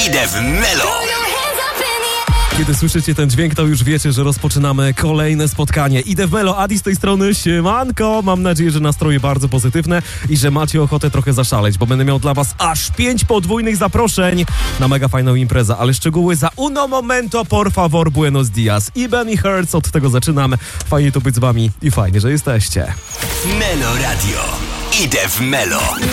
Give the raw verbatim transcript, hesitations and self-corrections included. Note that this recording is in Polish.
Idę w Melo. Kiedy słyszycie ten dźwięk, to już wiecie, że rozpoczynamy kolejne spotkanie. Idę w Melo, Adi z tej strony, siemanko. Mam nadzieję, że nastroje bardzo pozytywne i że macie ochotę trochę zaszaleć, bo będę miał dla was aż pięć podwójnych zaproszeń na mega fajną imprezę. Ale szczegóły za uno momento, por favor, buenos dias. I Benny Hertz, od tego zaczynamy. Fajnie tu być z wami i fajnie, że jesteście. Melo Radio. Idę w Melo.